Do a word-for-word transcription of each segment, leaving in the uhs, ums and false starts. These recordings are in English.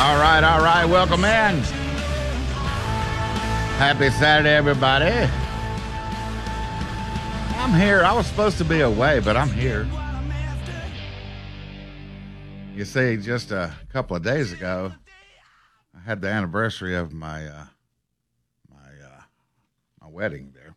All right, all right. Welcome in. Happy Saturday, everybody. I'm here. I was supposed to be away, but I'm here. You see, just a couple of days ago, I had the anniversary of my uh, my uh, my wedding there.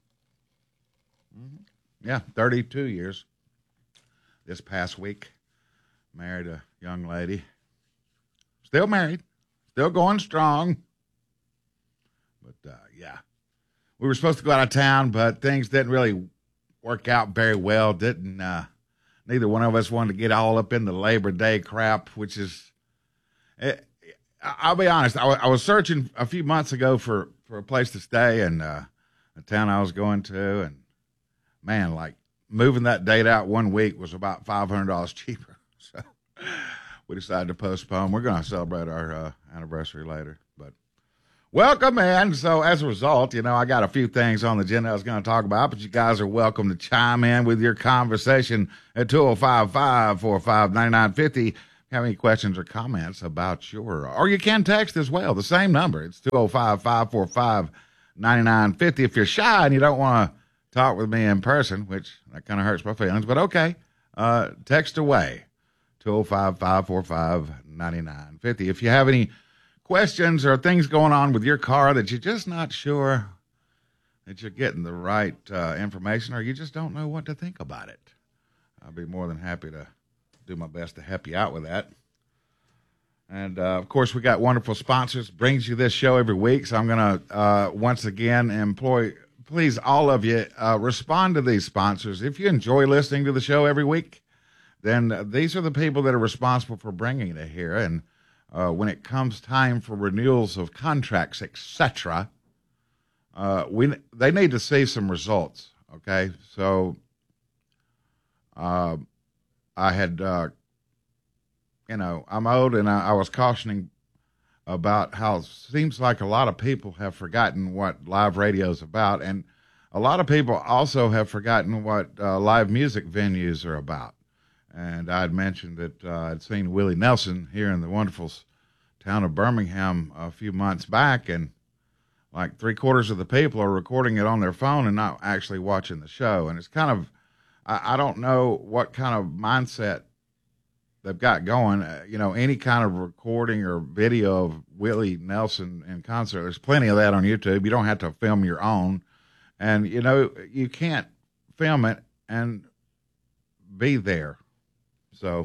Mm-hmm. Yeah, thirty-two years. This past week, married a young lady. Still married, still going strong. But, uh, yeah, we were supposed to go out of town, but things didn't really work out very well. Didn't, uh, neither one of us wanted to get all up in the Labor Day crap, which is, it, I'll be honest, I, w- I was searching a few months ago for, for a place to stay and uh, a town I was going to, and, man, like, moving that date out one week was about five hundred dollars cheaper. So we decided to postpone. We're going to celebrate our uh, anniversary later. But welcome in. So as a result, you know, I got a few things on the agenda I was going to talk about, but you guys are welcome to chime in with your conversation at two oh five, five four five, nine nine five oh. If you have any questions or comments about your, or you can text as well, the same number. It's two oh five, five four five, nine nine five oh. If you're shy and you don't want to talk with me in person, which that kind of hurts my feelings, but okay, uh, text away, two oh five, five four five, nine nine five oh. If you have any questions or things going on with your car that you're just not sure that you're getting the right uh, information, or you just don't know what to think about it, I'll be more than happy to do my best to help you out with that. And, uh, of course, we got wonderful sponsors, brings you this show every week, so I'm going to, uh, once again, employ... Please, all of you, uh, respond to these sponsors. If you enjoy listening to the show every week, then uh, these are the people that are responsible for bringing it here. And uh, when it comes time for renewals of contracts, et cetera, uh, we they need to see some results. Okay, so uh, I had, uh, you know, I'm old, and I, I was cautioning about how it seems like a lot of people have forgotten what live radio is about, and a lot of people also have forgotten what uh, live music venues are about. And I'd mentioned that uh, I'd seen Willie Nelson here in the wonderful town of Birmingham a few months back, and like three quarters of the people are recording it on their phone and not actually watching the show. And it's kind of, I, I don't know what kind of mindset they've got going. Uh, you know, any kind of recording or video of Willie Nelson in concert, there's plenty of that on YouTube. You don't have to film your own. And, you know, you can't film it and be there. So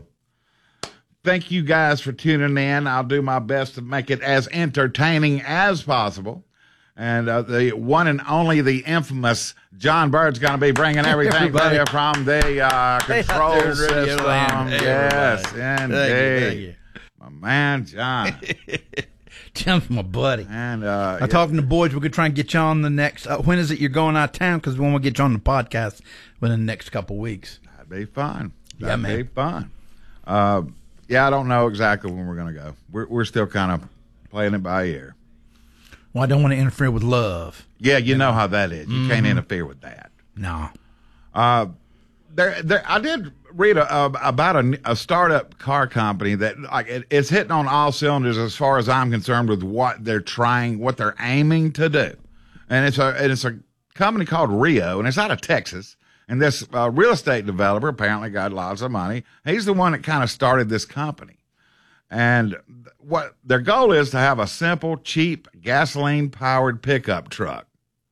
thank you guys for tuning in. I'll do my best to make it as entertaining as possible. And uh, the one and only, the infamous John Bird's going to be bringing everything to you from the uh, control Hey, system. Hey, yes, everybody. indeed. Thank you, thank you. My man, John. John's my buddy. And uh, I'm yeah. talking to the boys. We're going to try and get you on the next. Uh, when is it you're going out of town? Because we want to get you on the podcast within the next couple of weeks. That'd be fun. Yeah, That'd man. be fun. Uh, yeah, I don't know exactly when we're going to go. We're, we're still kind of playing it by ear. Well, I don't want to interfere with love. Yeah, you know how that is. You Mm-hmm. can't interfere with that. No. Uh, there, there. I did read a, a, about a, a startup car company that like it, it's hitting on all cylinders as far as I'm concerned with what they're trying, what they're aiming to do, and it's a and it's a company called Rio, and it's out of Texas. And this uh, real estate developer apparently got lots of money. He's the one that kind of started this company. And what their goal is to have a simple, cheap, gasoline-powered pickup truck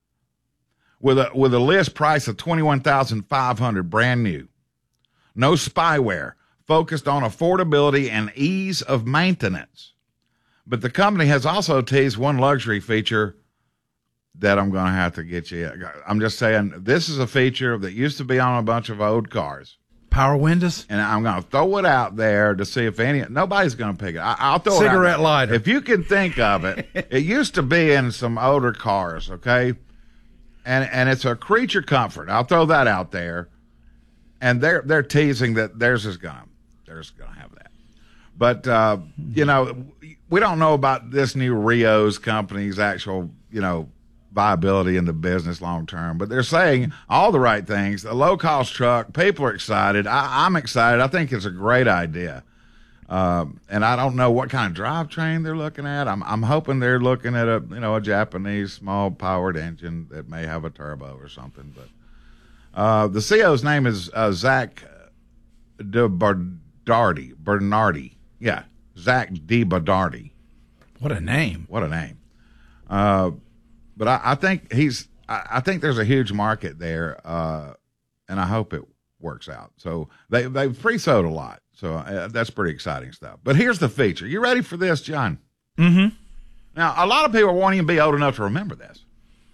with a with a list price of twenty-one thousand five hundred dollars, brand new. No spyware, focused on affordability and ease of maintenance. But the company has also teased one luxury feature that I'm going to have to get you. I'm just saying, this is a feature that used to be on a bunch of old cars. Power windows? And I'm going to throw it out there to see if any, nobody's going to pick it. I, I'll throw it out Cigarette there. lighter. If you can think of it, it used to be in some older cars, okay? And and it's a creature comfort. I'll throw that out there. And they're they're teasing that theirs is going to theirs is going to have that. But, uh, you know, we don't know about this new Rio's company's actual, you know, viability in the business long term, but they're saying all the right things. A low cost truck, people are excited. I, I'm excited. I think it's a great idea. Um, and I don't know what kind of drivetrain they're looking at. I'm I'm hoping they're looking at a you know a Japanese small powered engine that may have a turbo or something. But uh, the C O's name is uh, Zach De Bernardi. Bernardi, yeah, Zach De Bernardi. What a name! What a name! Uh, but I, I think he's. I, I think there's a huge market there, uh, and I hope it works out. So they they've pre-sold a lot. So uh, that's pretty exciting stuff. But here's the feature. You ready for this, John? Mm-hmm. Now, a lot of people won't even be old enough to remember this.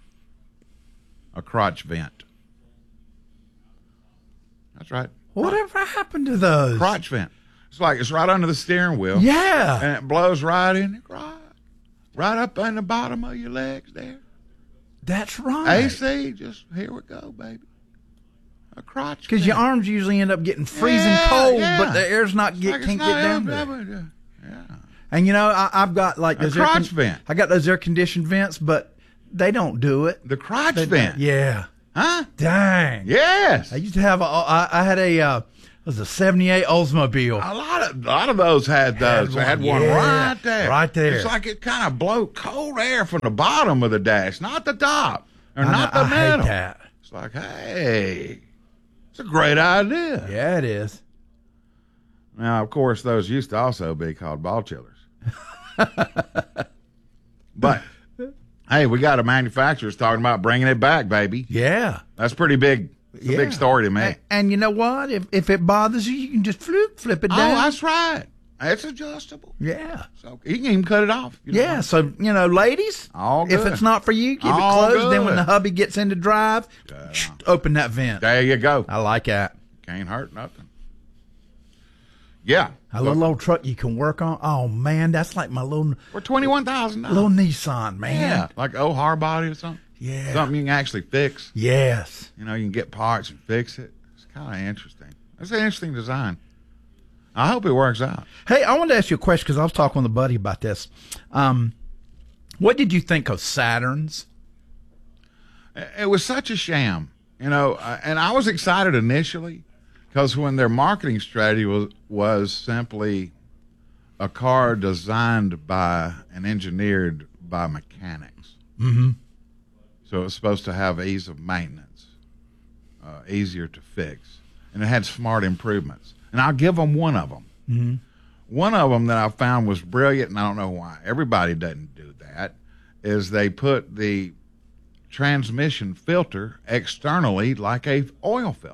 A crotch vent. That's right. Whatever happened to those? Crotch vent. It's like it's right under the steering wheel. Yeah. And it blows right in your crotch. Right up in the bottom of your legs there. That's right. A C, just here we go, baby. A crotch Because your arms usually end up getting freezing yeah, cold, yeah. but the air's not get like can't not get down ever, there. ever, yeah. And you know, I, I've got like A those crotch air con- vent. I got those air conditioned vents, but they don't do it. The crotch They vent. don't. Yeah. Huh? Dang. Yes. I used to have a. I, I had a. Uh, it was a seventy-eight Oldsmobile. A lot of a lot of those had Had those. They had one, one yeah, right there. right there. It's like it kind of blow cold air from the bottom of the dash, not the top or I not know, the I hate middle. that. It's like, hey, it's a great idea. Yeah, it is. Now, of course, those used to also be called ball chillers. But hey, we got a manufacturer's talking about bringing it back, baby. Yeah. That's pretty big. It's a Yeah. big story to me. And, and you know what? If if it bothers you, you can just flip flip it Oh, down. that's right. It's adjustable. Yeah. So you can even cut it off. You know. Yeah, so you know, ladies, All if good. it's not for you, keep All it closed. Then when good. the hubby gets into drive, Yeah. open that vent. There you go. I like that. Can't hurt nothing. Yeah. A little old truck you can work on. Oh man, that's like my little For twenty-one thousand dollars. little Nissan, man. Yeah. Like old hard body or something. Yeah. Something you can actually fix. Yes. You know, you can get parts and fix it. It's kind of interesting. It's an interesting design. I hope it works out. Hey, I wanted to ask you a question because I was talking with a buddy about this. Um, what did you think of Saturns? It was such a sham, you know, uh, and I was excited initially because when their marketing strategy was, was simply a car designed by and engineered by mechanics. Mm-hmm. So it was supposed to have ease of maintenance, uh, easier to fix, and it had smart improvements. And I'll give them one of them. Mm-hmm. One of them that I found was brilliant, and I don't know why. Everybody doesn't do that, is they put the transmission filter externally like a oil filter.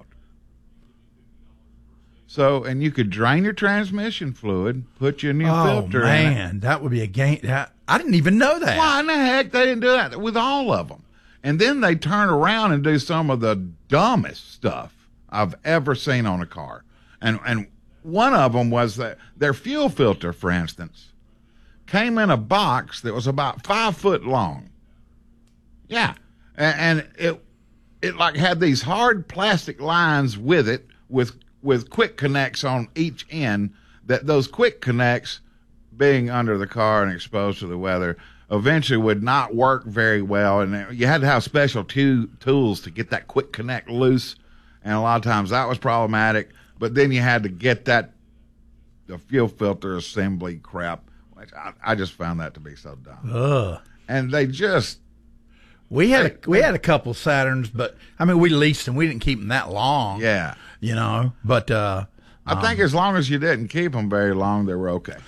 So, and you could drain your transmission fluid, put your new Oh filter in it. man, that would be a game. That, I didn't even know that. Why in the heck they didn't do that with all of them? And then they turn around and do some of the dumbest stuff I've ever seen on a car. And and one of them was that their fuel filter, for instance, came in a box that was about five foot long. Yeah, and, and it it like had these hard plastic lines with it with with quick connects on each end. That those quick connects, being under the car and exposed to the weather, eventually would not work very well, and you had to have special tu- tools to get that quick connect loose, and a lot of times that was problematic. But then you had to get that the fuel filter assembly crap, which I, I just found that to be so dumb. Ugh. And they just We had Hey, a, we had a couple Saturns, but I mean we leased them. We didn't keep them that long. yeah. you know. But uh, I think as long as you didn't keep them very long, they were okay.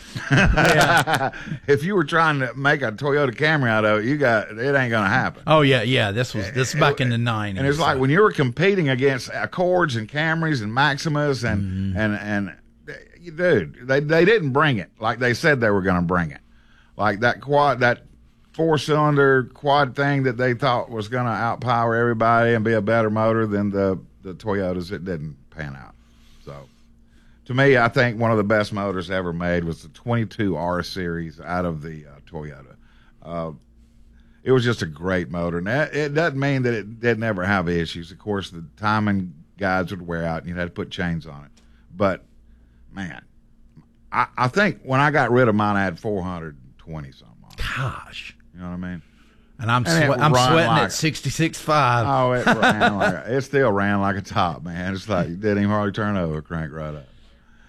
Yeah. If you were trying to make a Toyota Camry out of it, you got it ain't gonna happen. oh yeah, yeah. This was this is back in the nineties. And it's like when you were competing against Accords and Camrys and Maximas and Mm-hmm. and and dude, they they didn't bring it like they said they were going to bring it. Like that quad, that four cylinder quad thing that they thought was going to outpower everybody and be a better motor than the the Toyotas. It didn't pan out. So to me, I think one of the best motors ever made was the twenty-two R series out of the uh, Toyota. Uh, It was just a great motor. And that, it doesn't mean that it didn't ever have issues. Of course, the timing guides would wear out and you'd have to put chains on it. But, man, I, I think when I got rid of mine, I had four hundred twenty something on it. gosh, You know what I mean? and I'm And it swe- I'm run sweating like- at sixty-six five. Oh, it ran like a, it still ran like a top, man. It's like it didn't even hardly turn over, crank right up.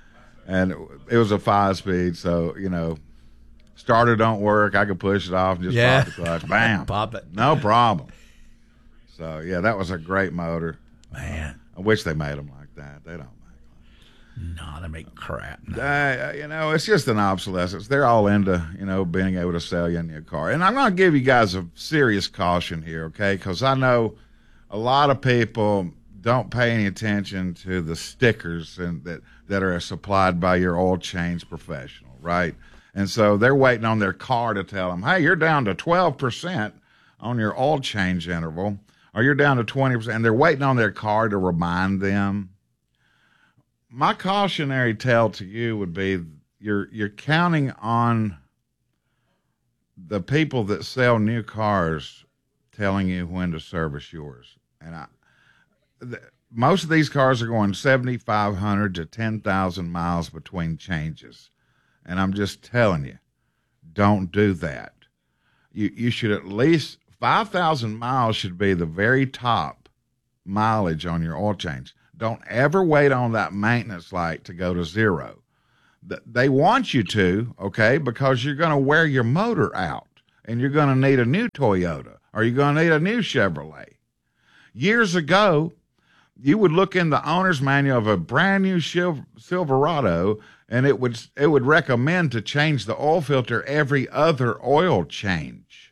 and it was a five speed. So you know, starter don't work. I could push it off and just Yeah. pop the clutch. Bam, Pop it. no problem. So yeah, that was a great motor. Man, I wish they made them like that. They don't. no, they make crap. No. Uh, you know, it's just an obsolescence. They're all into, you know, being able to sell you a new car. And I'm going to give you guys a serious caution here, okay? Because I know a lot of people don't pay any attention to the stickers and that, that are supplied by your oil change professional, right? And so they're waiting on their car to tell them, hey, you're down to twelve percent on your oil change interval, or you're down to twenty percent. And they're waiting on their car to remind them. My cautionary tale to you would be you're you're counting on the people that sell new cars telling you when to service yours. And I, the, most of these cars are going seventy-five hundred to ten thousand miles between changes. And I'm just telling you, don't do that. You you should at least five thousand miles should be the very top mileage on your oil change. Don't ever wait on that maintenance light to go to zero. They want you to, okay, because you're going to wear your motor out and you're going to need a new Toyota or you're going to need a new Chevrolet. Years ago, you would look in the owner's manual of a brand new Silverado and it would it would recommend to change the oil filter every other oil change.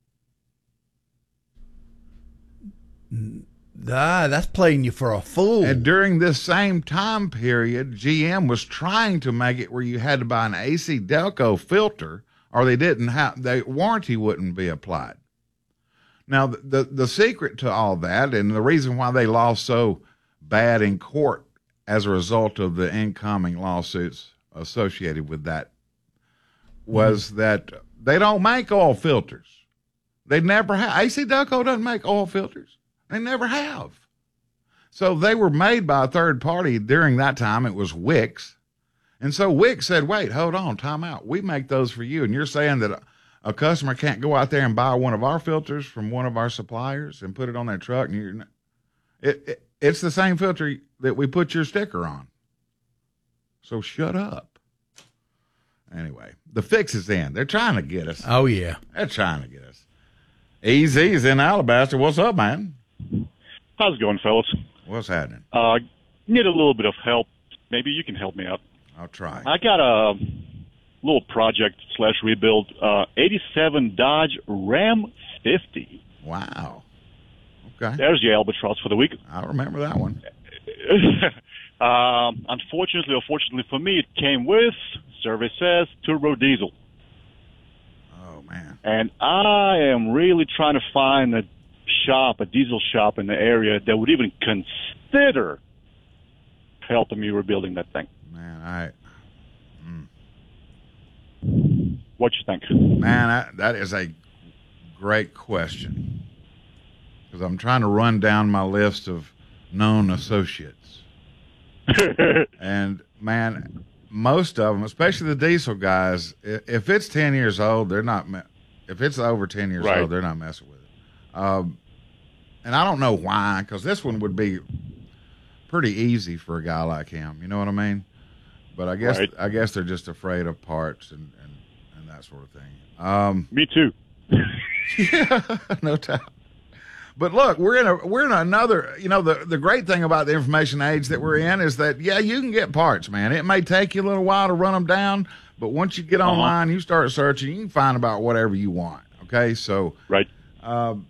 Ah, that's playing you for a fool. And during this same time period, G M was trying to make it where you had to buy an A C Delco filter, or they didn't have the warranty wouldn't be applied. Now, the, the the secret to all that, and the reason why they lost so bad in court as a result of the incoming lawsuits associated with that, was mm-hmm. that they don't make oil filters. They never have. A C Delco doesn't make oil filters. They never have. So they were made by a third party. During that time, it was Wix. And so Wix said, wait, hold on, time out. We make those for you. And you're saying that a, a customer can't go out there and buy one of our filters from one of our suppliers and put it on their truck? And you're, it, it, it's the same filter that we put your sticker on. So shut up. Anyway, the fix is in. They're trying to get us. Oh, yeah. They're trying to get us. Easy's in Alabaster. What's up, man? How's it going, fellas? What's happening? Uh, need a little bit of help. Maybe you can help me out. I'll try. I got a little project slash rebuild, uh, eighty-seven Dodge Ram fifty. Wow. Okay. There's your albatross for the week. I remember that one. um, unfortunately, or fortunately for me, it came with, survey says, turbo diesel. Oh, man. And I am really trying to find a shop, a diesel shop in the area that would even consider helping me rebuilding that thing. Man, I... Mm. What you think? Man, I, that is a great question. Because I'm trying to run down my list of known associates. And, man, most of them, especially the diesel guys, if it's ten years old, they're not... If it's over ten years right. old, they're not messing with it. Um, and I don't know why, because this one would be pretty easy for a guy like him. You know what I mean? But I guess right. I guess they're just afraid of parts and, and, and that sort of thing. Um, Me too. Yeah, no doubt. But look, we're in a we're in another. You know, the the great thing about the information age that we're in is that yeah, you can get parts, man. It may take you a little while to run them down, but once you get uh-huh. online, you start searching, you can find about whatever you want. Okay, so right. Um,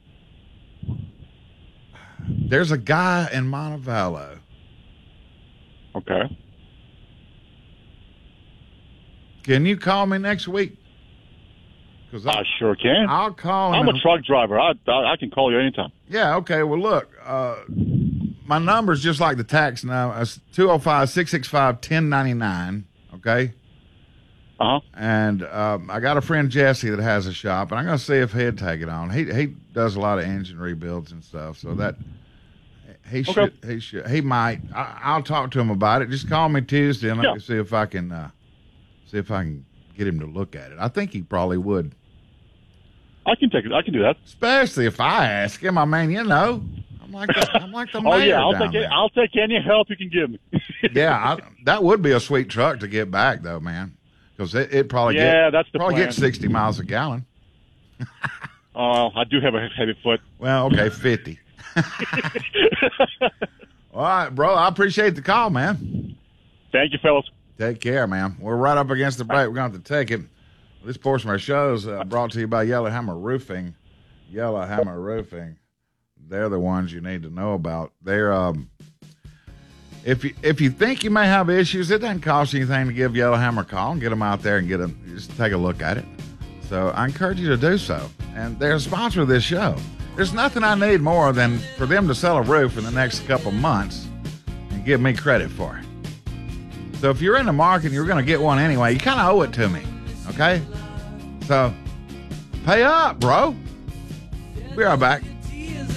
there's a guy in Montevallo. Okay. Can you call me next week? Cause I sure can. I'll call him. I'm a truck driver. I, I I can call you anytime. Yeah. Okay. Well, look, uh, my number's just like the tax now. It's two oh five, six six five, one oh nine nine. Okay. Uh huh. And um, I got a friend Jesse that has a shop, and I'm going to see if he'd take it on. He he does a lot of engine rebuilds and stuff, so that he okay. should he should he might. I, I'll talk to him about it. Just call me Tuesday, and yeah. let me see if I can uh, see if I can get him to look at it. I think he probably would. I can take it. I can do that. Especially if I ask him. I mean, you know, I'm like the, I'm like the oh mayor yeah, I'll down take there. it. I'll take any help you can give me. Yeah, I, that would be a sweet truck to get back, though, man. Because it, it probably yeah, get, that's the probably plan. get sixty miles a gallon. Oh, I do have a heavy foot. Well, okay, fifty. All right, bro. I appreciate the call, man. Thank you, fellas. Take care, man. We're right up against the break. We're going to have to take it. This portion of our show is uh, brought to you by Yellowhammer Roofing. Yellowhammer Roofing. They're the ones you need to know about. They're um, if you if you think you may have issues, it doesn't cost you anything to give Yellowhammer a call and get them out there and get them. Just take a look at it. So I encourage you to do so. And they're a sponsor of this show. There's nothing I need more than for them to sell a roof in the next couple months and give me credit for it. So if you're in the market and you're going to get one anyway, you kind of owe it to me, okay? So pay up, bro. Be right back.